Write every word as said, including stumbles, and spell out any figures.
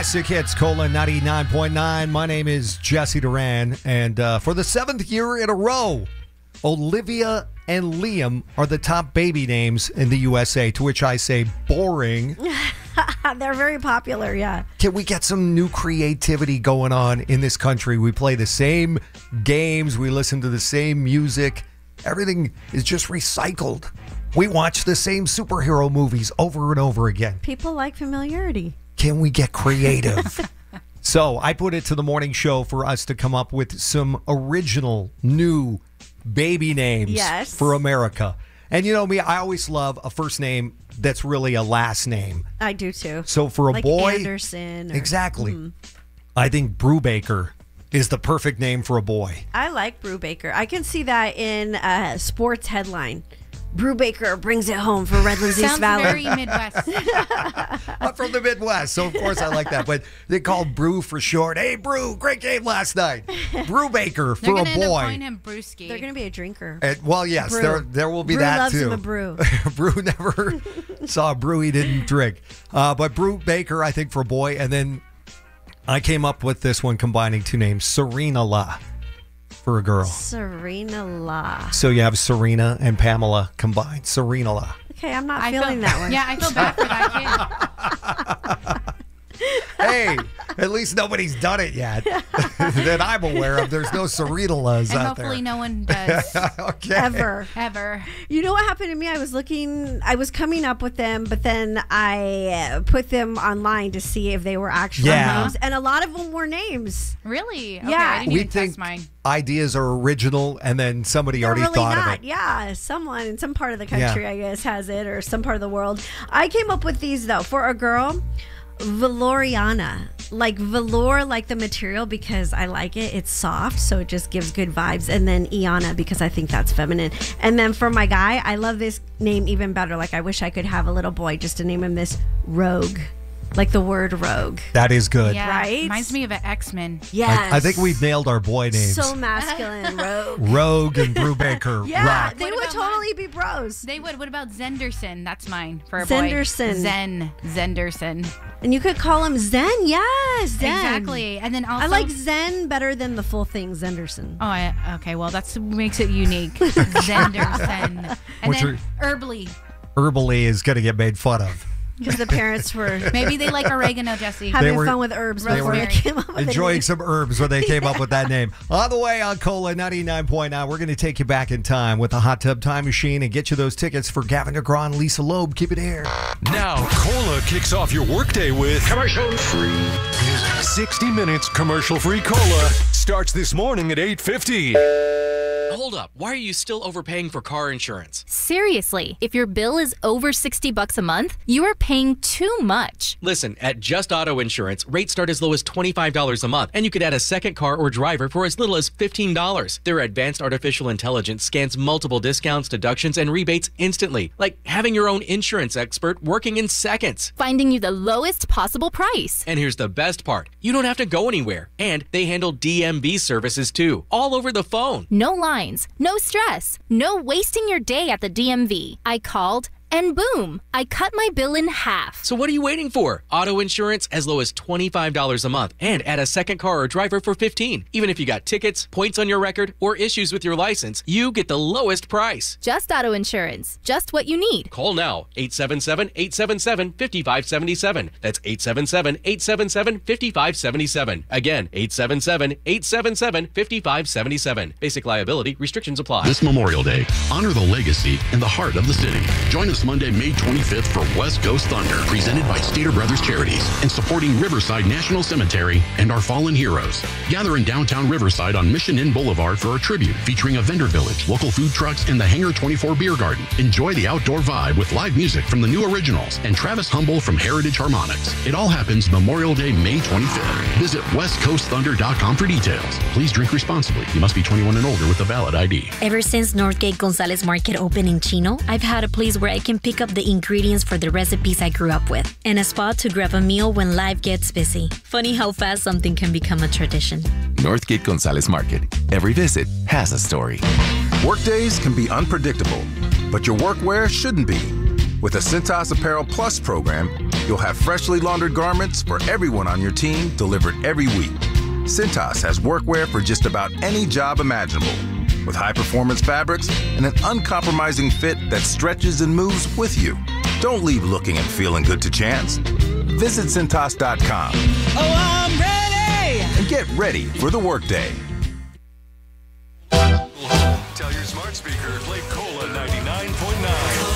Classic Hits, Cola ninety-nine point nine. My name is Jesse Duran, and uh, for the seventh year in a row, Olivia and Liam are the top baby names in the U S A, to which I say boring. They're very popular, yeah. Can we get some new creativity going on in this country? We play the same games, we listen to the same music. Everything is just recycled. We watch the same superhero movies over and over again. People like familiarity. Can we get creative? So I put it to the morning show for us to come up with some original new baby names yes. for America. And you know me, I always love a first name that's really a last name. I do too. So for a like boy, Anderson. Or, exactly. Mm. I think Brubaker is the perfect name for a boy. I like Brubaker. I can see that in a sports headline. Brubaker brings it home for Redlands East Sounds Valley. very Midwest. I'm from the Midwest, so of course I like that. But they call Brew for short. Hey, Brew, great game last night. Brubaker for They're a gonna end up boy. calling him Brewski. They're going to be a drinker. And, well, yes, Brew. there there will be Brew that loves too. him a brew. Brew never saw a brew he didn't drink. Uh, but Brubaker, I think, for a boy. And then I came up with this one combining two names, Serena La. For a girl. Serena La. So you have Serena and Pamela combined. Serena La. Okay, I'm not I feeling feel, that one. Yeah, I feel bad for that kid. Hey, at least nobody's done it yet that I'm aware of. There's no Serena Las And out hopefully there. no one does. Okay. Ever. Ever. You know what happened to me? I was looking, I was coming up with them, but then I uh, put them online to see if they were actual Yeah. names. And a lot of them were names. Really? Okay, Yeah. I didn't We even think test mine. ideas are original, and then somebody They're already really thought not. of it. Yeah, someone in some part of the country, Yeah. I guess, has it, or some part of the world. I came up with these, though. For a girl, Valoriana. Like velour, like the material, because I like it. It's soft, so it just gives good vibes. And then Iana, because I think that's feminine. And then for my guy, I love this name even better. Like, I wish I could have a little boy just to name him this Rogue. Like the word rogue. That is good. Yeah, Right? reminds me of an X-Men. Yes. I, I think we've nailed our boy names. So masculine, Rogue. Rogue and Brubaker. Yeah, rock. they What would about totally be bros. They would. What about Zenderson? That's mine for a Zenderson. boy. Zen. Zenderson. And you could call him Zen. Yes, Zen. Exactly. And then also... I like Zen better than the full thing, Zenderson. Oh, I, okay. Well, that's makes it unique. Zenderson. And Which then are- Herbally. Herbally is going to get made fun of. Because the parents were Maybe they like oregano, Jesse. having were- fun with herbs they before were they came up with the Enjoying name. some herbs when they came up with that name. On the way on Cola ninety-nine point nine, we're going to take you back in time with the Hot Tub Time Machine and get you those tickets for Gavin DeGraw and Lisa Loeb. Keep it here. Now, Cola kicks off your workday with commercial-free music. sixty minutes commercial-free Cola starts this morning at eight fifty. Hold up. Why are you still overpaying for car insurance? Seriously, if your bill is over sixty bucks a month, you are paying too much. Listen, at Just Auto Insurance, rates start as low as twenty-five dollars a month, and you could add a second car or driver for as little as fifteen dollars. Their advanced artificial intelligence scans multiple discounts, deductions, and rebates instantly, like having your own insurance expert working in seconds. Finding you the lowest possible price. And here's the best part. You don't have to go anywhere. And they handle D M V services too, all over the phone. No lines, no stress, no wasting your day at the D M V. I called, and boom, I cut my bill in half. So what are you waiting for? Auto insurance as low as twenty-five dollars a month, and add a second car or driver for fifteen dollars. Even if you got tickets, points on your record, or issues with your license, you get the lowest price. Just auto insurance, just what you need. Call now, eight seven seven, eight seven seven, five five seven seven. That's eight seven seven, eight seven seven, five five seven seven. Again, eight seven seven, eight seven seven, five five seven seven. Basic liability restrictions apply. This Memorial Day, honor the legacy in the heart of the city. Join us Monday, May twenty-fifth for West Coast Thunder, presented by Stater Brothers Charities and supporting Riverside National Cemetery and our fallen heroes. Gather in downtown Riverside on Mission Inn Boulevard for a tribute featuring a vendor village, local food trucks, and the Hangar twenty-four Beer Garden. Enjoy the outdoor vibe with live music from the New Originals and Travis Humble from Heritage Harmonics. It all happens Memorial Day, May twenty-fifth. Visit west coast thunder dot com for details. Please drink responsibly. You must be twenty-one and older with a valid I D. Ever since Northgate Gonzalez Market opened in Chino, I've had a place where I can pick up the ingredients for the recipes I grew up with, and a spot to grab a meal when life gets busy. Funny how fast something can become a tradition. Northgate Gonzalez Market. Every visit has a story. Workdays can be unpredictable, but your workwear shouldn't be. With the Cintas Apparel Plus program, You'll have freshly laundered garments for everyone on your team delivered every week. Cintas has workwear for just about any job imaginable, with high-performance fabrics and an uncompromising fit that stretches and moves with you. Don't leave looking and feeling good to chance. Visit Cintas dot com. Oh, I'm ready! And get ready for the workday. Tell your smart speaker, play Cola ninety-nine point nine.